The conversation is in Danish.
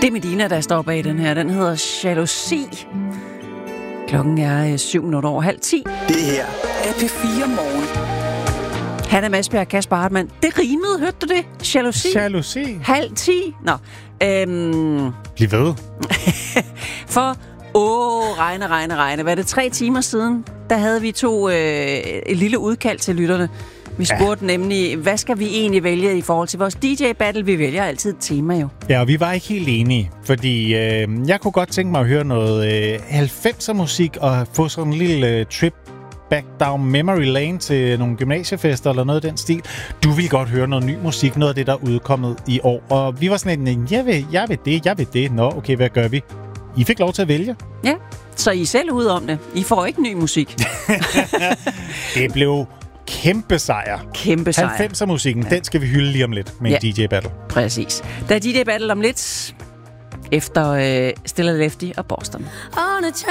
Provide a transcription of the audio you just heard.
Det er Medina, der står bag den her. Den hedder Jalousi. Klokken er 7:07. Det her er P4 Morgen. Hanna Masbjerg og Kasper Hartmann. Det rimede, hørte du det? Jalousi. Jalousi. 9:30. Nå. Bliv ved. For, regne. Hvad er det, 3 timer siden? Der havde vi et lille udkald til lytterne. Vi spurgte nemlig, hvad skal vi egentlig vælge i forhold til vores DJ-battle? Vi vælger altid et tema jo. Ja, og vi var ikke helt enige, fordi jeg kunne godt tænke mig at høre noget 90'er musik og få sådan en lille trip back down memory lane til nogle gymnasiefester eller noget af den stil. Du vil godt høre noget ny musik, noget af det, der er udkommet i år. Og vi var sådan en, jeg vil det. Nå, okay, hvad gør vi? I fik lov til at vælge. Ja, så I er selv ud om det. I får ikke ny musik. Det blev kæmpe sejr. 90'er musikken, den skal vi hylde lige om lidt med en DJ-battle. Præcis. Der er DJ-battle om lidt efter Stella Lefty og Boston.